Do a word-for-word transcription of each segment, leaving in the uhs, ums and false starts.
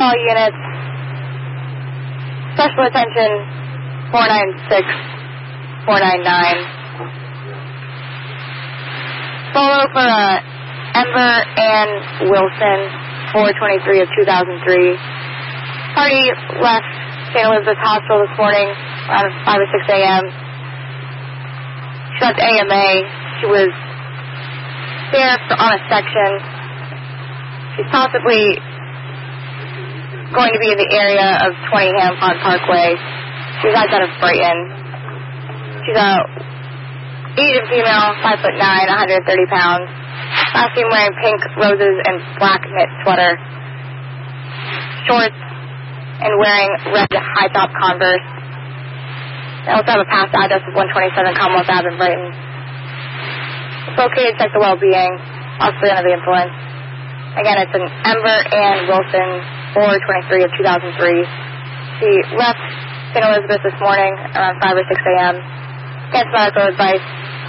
all units. Special attention four nine six, four nine nine. Solo for uh, Ember and Wilson, four twenty-three of two thousand three. Party left Saint Elizabeth Hospital this morning around five or six a.m. She left A M A. She was there for, on a section. She's possibly going to be in the area of twenty Ham Pond Parkway. She's outside of Brighton. She's a Asian female, five foot nine, one hundred thirty pounds. Last seen wearing pink roses and black knit sweater, shorts, and wearing red high top Converse. They also have a past address of one twenty-seven Commonwealth Avenue in Brighton. It's okay to check the well-being, possibly under the influence. Again, it's an Ember and Wilson, four twenty-three of two thousand three. She left Saint Elizabeth this morning around five or six a.m. Against medical advice.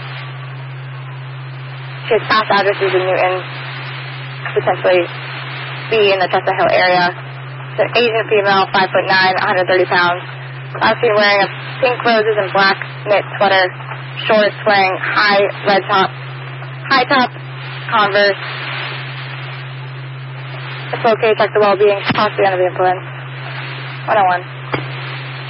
She has past addresses in Newton, potentially be in the Chestnut Hill area. It's an Asian female, five foot nine, one hundred thirty pounds. Last seen wearing a pink roses and black knit sweater, shorts, wearing high red top, high top Converse. It's okay to check the well-being, possibly under the influence. one oh one.